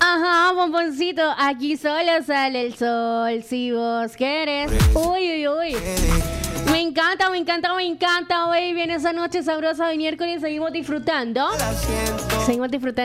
Ajá, bomboncito, aquí solo sale el sol, si vos querés. Uy, uy, uy. Me encanta, me encanta, me encanta. Hoy viene esa noche sabrosa de miércoles, seguimos disfrutando. Seguimos disfrutando.